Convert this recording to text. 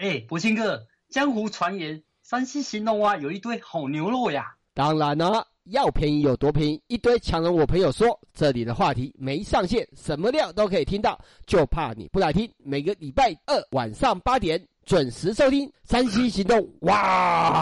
博清哥，江湖传言山西行动啊有一堆好牛肉呀。 当然了，要便宜有多便宜，一堆强人我朋友说，这里的话题没上限，什么料都可以听到，就怕你不来听。每个礼拜二晚上8点准时收听山西行动，哇！